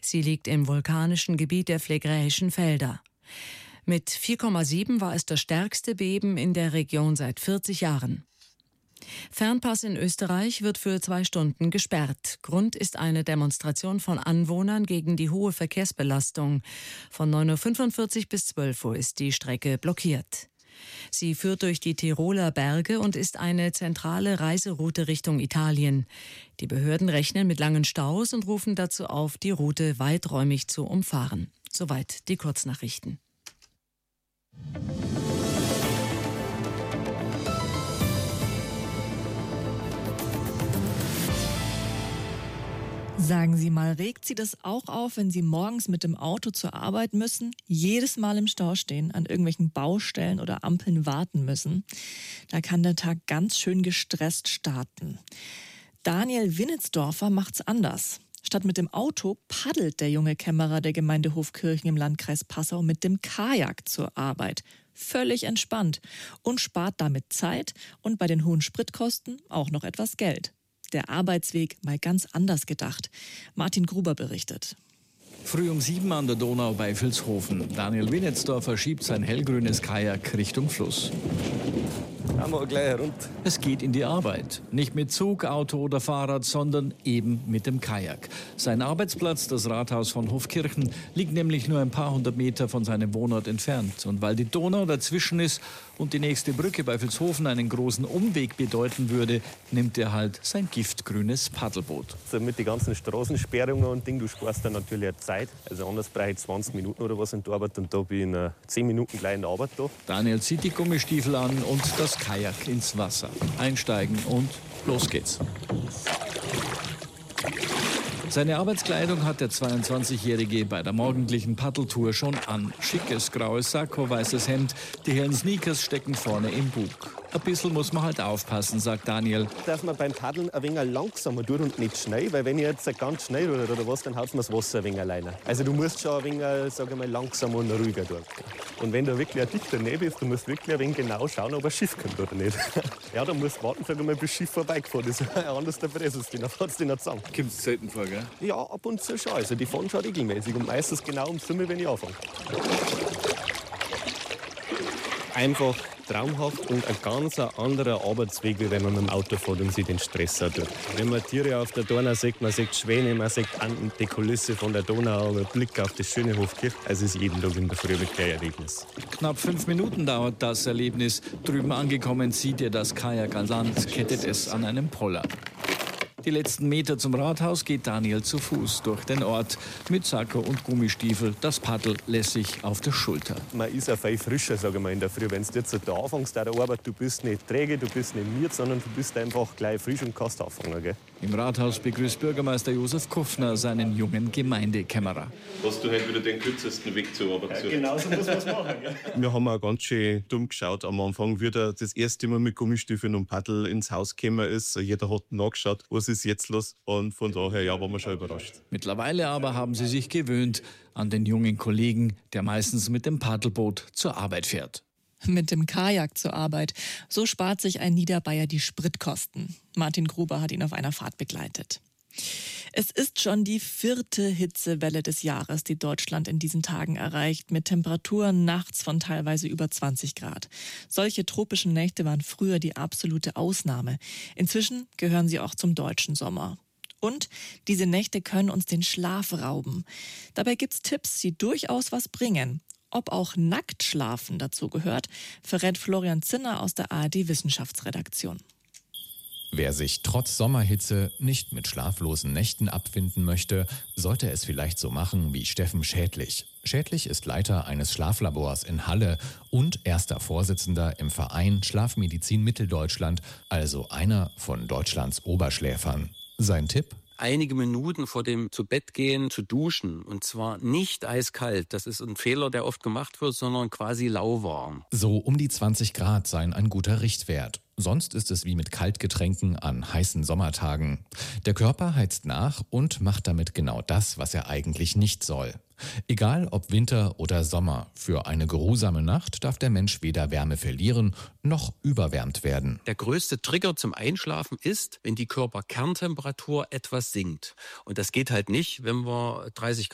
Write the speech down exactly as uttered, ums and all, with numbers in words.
Sie liegt im vulkanischen Gebiet der Phlegräischen Felder. Mit vier Komma sieben war es das stärkste Beben in der Region seit vierzig Jahren. Fernpass in Österreich wird für zwei Stunden gesperrt. Grund ist eine Demonstration von Anwohnern gegen die hohe Verkehrsbelastung. Von neun Uhr fünfundvierzig bis zwölf Uhr ist die Strecke blockiert. Sie führt durch die Tiroler Berge und ist eine zentrale Reiseroute Richtung Italien. Die Behörden rechnen mit langen Staus und rufen dazu auf, die Route weiträumig zu umfahren. Soweit die Kurznachrichten. Sagen Sie mal, regt Sie das auch auf, wenn Sie morgens mit dem Auto zur Arbeit müssen, jedes Mal im Stau stehen, an irgendwelchen Baustellen oder Ampeln warten müssen? Da kann der Tag ganz schön gestresst starten. Daniel Winnetsdorfer macht's anders. Statt mit dem Auto paddelt der junge Kämmerer der Gemeinde Hofkirchen im Landkreis Passau mit dem Kajak zur Arbeit. Völlig entspannt und spart damit Zeit und bei den hohen Spritkosten auch noch etwas Geld. Der Arbeitsweg mal ganz anders gedacht. Martin Gruber berichtet. Früh um sieben an der Donau bei Vilshofen. Daniel Winnetsdorfer schiebt sein hellgrünes Kajak Richtung Fluss. Ja, mal gleich herunter. Es geht in die Arbeit. Nicht mit Zug, Auto oder Fahrrad, sondern eben mit dem Kajak. Sein Arbeitsplatz, das Rathaus von Hofkirchen, liegt nämlich nur ein paar hundert Meter von seinem Wohnort entfernt. Und weil die Donau dazwischen ist und die nächste Brücke bei Vilshofen einen großen Umweg bedeuten würde, nimmt er halt sein giftgrünes Paddelboot. Also mit den ganzen Straßensperrungen und Ding, du sparst dann natürlich auch Zeit. Also anders brauche ich zwanzig Minuten oder was in der Arbeit und da bin ich in zehn Minuten gleich in der Arbeit da. Daniel zieht die Gummistiefel an und das Kajak ins Wasser. Einsteigen und los geht's. Seine Arbeitskleidung hat der zweiundzwanzigjährige bei der morgendlichen Paddeltour schon an. Schickes graues Sakko, weißes Hemd, die hellen Sneakers stecken vorne im Bug. Ein bisschen muss man halt aufpassen, sagt Daniel. Dass man beim Paddeln ein wenig langsamer tut und nicht schnell, weil wenn ich jetzt ganz schnell oder, oder was, dann haut mir das Wasser ein wenig alleine. Also du musst schon ein wenig, sag ich mal, langsamer und ruhiger tun. Und wenn du wirklich ein dichter Nebel ist, du musst wirklich ein wenig genau schauen, ob ein Schiff kommt oder nicht. Ja, dann musst du warten, sag ich mal, bis das Schiff vorbeigefahren ist. Anders der Fresses, dann fährt es dich nicht zusammen. Kommt es selten vor, gell? Ja, ab und zu schon. Also die fahren schon regelmäßig und meistens genau um Summe, wenn ich anfange. Einfach traumhaft und ein ganz anderer Arbeitsweg, wie wenn man mit dem Auto fährt und sich den Stress hat. Wenn man Tiere auf der Donau sieht, man sieht Schwäne, man sieht die Kulisse von der Donau, man Blick auf das schöne Hofkirchen. Also es ist jeden Tag in der Früh wirklich ein Erlebnis. Knapp fünf Minuten dauert das Erlebnis. Drüben angekommen zieht er das Kajak an Land, kettet es an einem Poller. Die letzten Meter zum Rathaus geht Daniel zu Fuß durch den Ort. Mit Sakko und Gummistiefel, das Paddel lässig auf der Schulter. Man ist auch viel frischer, sage ich mal, in der Früh. Wenn du jetzt da anfängst, der Arbeit, du bist nicht träge, du bist nicht miert, sondern du bist einfach gleich frisch und kannst anfangen. Gell? Im Rathaus begrüßt Bürgermeister Josef Kuffner seinen jungen Gemeindekämmerer. Hast du heute wieder den kürzesten Weg zur Arbeit gesucht? Ja, genau so muss man es machen. Gell? Wir haben auch ganz schön dumm geschaut am Anfang, wie er das erste Mal mit Gummistiefeln und Paddel ins Haus gekommen ist. Jeder hat nachgeschaut, was ist jetzt los. Und von daher, ja, waren wir schon überrascht. Mittlerweile aber haben sie sich gewöhnt an den jungen Kollegen, der meistens mit dem Paddelboot zur Arbeit fährt. Mit dem Kajak zur Arbeit. So spart sich ein Niederbayer die Spritkosten. Martin Gruber hat ihn auf einer Fahrt begleitet. Es ist schon die vierte Hitzewelle des Jahres, die Deutschland in diesen Tagen erreicht, mit Temperaturen nachts von teilweise über zwanzig Grad. Solche tropischen Nächte waren früher die absolute Ausnahme. Inzwischen gehören sie auch zum deutschen Sommer. Und diese Nächte können uns den Schlaf rauben. Dabei gibt's Tipps, die durchaus was bringen. Ob auch Nacktschlafen dazu gehört, verrät Florian Zinner aus der A R D-Wissenschaftsredaktion. Wer sich trotz Sommerhitze nicht mit schlaflosen Nächten abfinden möchte, sollte es vielleicht so machen wie Steffen Schädlich. Schädlich ist Leiter eines Schlaflabors in Halle und erster Vorsitzender im Verein Schlafmedizin Mitteldeutschland, also einer von Deutschlands Oberschläfern. Sein Tipp? Einige Minuten vor dem Zu-Bett-Gehen zu duschen. Und zwar nicht eiskalt. Das ist ein Fehler, der oft gemacht wird, sondern quasi lauwarm. So um die zwanzig Grad seien ein guter Richtwert. Sonst ist es wie mit Kaltgetränken an heißen Sommertagen. Der Körper heizt nach und macht damit genau das, was er eigentlich nicht soll. Egal ob Winter oder Sommer, für eine geruhsame Nacht darf der Mensch weder Wärme verlieren noch überwärmt werden. Der größte Trigger zum Einschlafen ist, wenn die Körperkerntemperatur etwas sinkt. Und das geht halt nicht, wenn wir dreißig